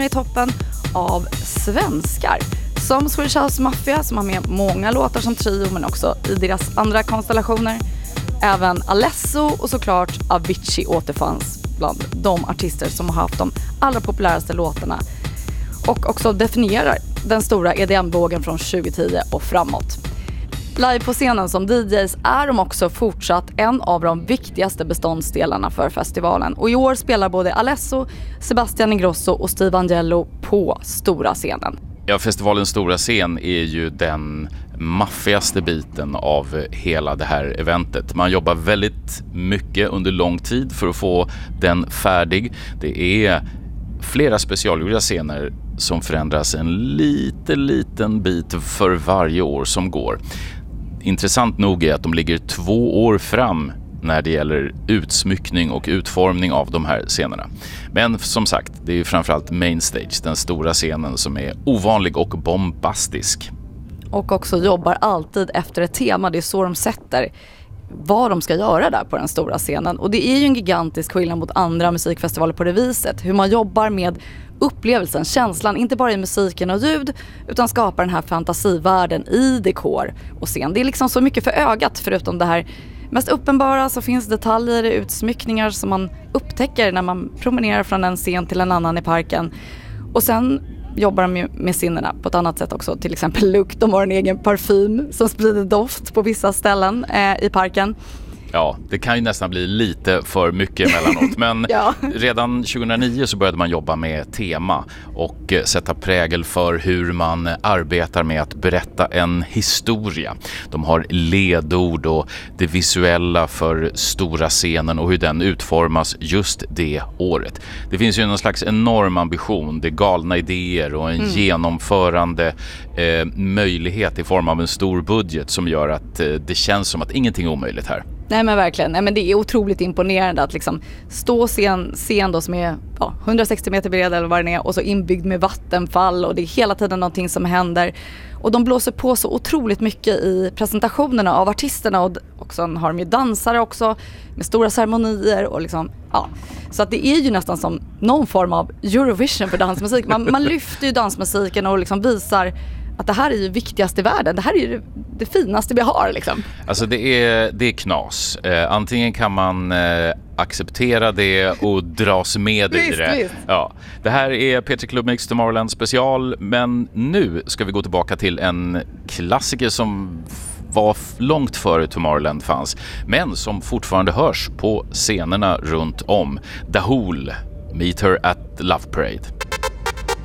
i toppen av svenskar. Som Swedish House Mafia som har med många låtar som trio men också i deras andra konstellationer. Även Alesso och såklart Avicii återfanns bland de artister som har haft de allra populäraste låtarna. Och också definierar den stora EDM-vågen från 2010 och framåt. Live på scenen som DJs är de också fortsatt en av de viktigaste beståndsdelarna för festivalen. Och i år spelar både Alesso, Sebastian Ingrosso och Steve Angello på stora scenen. Ja, festivalens stora scen är ju den maffigaste biten av hela det här eventet. Man jobbar väldigt mycket under lång tid för att få den färdig. Det är flera specialgjorda scener som förändras en liten bit för varje år som går. Intressant nog är att de ligger 2 år fram när det gäller utsmyckning och utformning av de här scenerna. Men som sagt, det är ju framförallt main stage, den stora scenen som är ovanlig och bombastisk. Och också jobbar alltid efter ett tema, det är så de sätter vad de ska göra där på den stora scenen. Och det är ju en gigantisk skillnad mot andra musikfestivaler på det viset. Hur man jobbar med upplevelsen, känslan, inte bara i musiken och ljud utan skapar den här fantasivärlden i dekor och scen. Det är liksom så mycket för ögat förutom det här mest uppenbara så finns detaljer, utsmyckningar som man upptäcker när man promenerar från en scen till en annan i parken. Och sen jobbar de med sinnena på ett annat sätt också. Till exempel lukt, de har en egen parfym som sprider doft på vissa ställen i parken. Ja, det kan ju nästan bli lite för mycket emellanåt. Men ja. Redan 2009 så började man jobba med tema och sätta prägel för hur man arbetar med att berätta en historia. De har ledord och det visuella för stora scenen och hur den utformas just det året. Det finns ju någon slags enorm ambition, det är galna idéer och en genomförande möjlighet i form av en stor budget som gör att det känns som att ingenting är omöjligt här. Nej men verkligen, nej, men det är otroligt imponerande att liksom stå scen då som är 160 meter bred eller vad det är och så inbyggd med vattenfall och det är hela tiden någonting som händer. Och de blåser på så otroligt mycket i presentationerna av artisterna och sen har de ju dansare också med stora ceremonier och liksom, ja. Så att det är ju nästan som någon form av Eurovision för dansmusik. Man lyfter ju dansmusiken och liksom visar att det här är ju viktigast i världen. Det här är ju det finaste vi har liksom. Alltså det är knas. Antingen kan man acceptera det och dras med i det. Visst. Ja. Det här är P3 Club Mix Tomorrowland special. Men nu ska vi gå tillbaka till en klassiker som var långt före Tomorrowland fanns. Men som fortfarande hörs på scenerna runt om. Dahul, Meet Her at Love Parade.